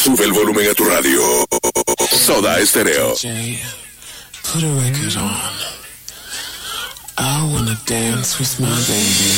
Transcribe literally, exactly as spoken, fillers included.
Sube el volumen a tu radio. Soda Estéreo. Put a record on. I wanna dance with my baby.